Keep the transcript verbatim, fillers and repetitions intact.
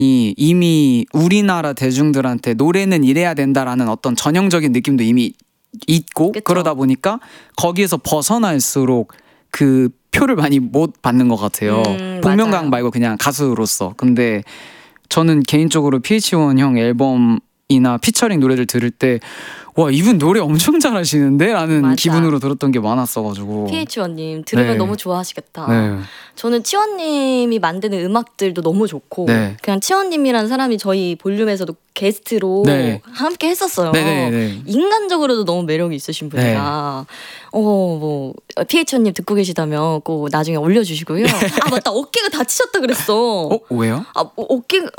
이 이미 우리나라 대중들한테 노래는 이래야 된다라는 어떤 전형적인 느낌도 이미 있고 그쵸. 그러다 보니까 거기에서 벗어날수록 그 표를 많이 못 받는 것 같아요. 음, 복면가왕 맞아요. 말고 그냥 가수로서. 근데 저는 개인적으로 피에이치원 형 앨범이나 피처링 노래를 들을 때 와 이분 노래 엄청 잘하시는데? 라는 맞아. 기분으로 들었던 게 많았어가지고 피에이치원님 들으면 네. 너무 좋아하시겠다. 네. 저는 치원님이 만드는 음악들도 너무 좋고 네. 그냥 치원님이라는 사람이 저희 볼륨에서도 게스트로 네. 함께 했었어요. 네네네. 인간적으로도 너무 매력이 있으신 분이라 어뭐 피에이치원님 듣고 계시다면 꼭 나중에 올려주시고요. 아 맞다 어깨가 다치셨다 그랬어. 어? 왜요? 아 어, 어깨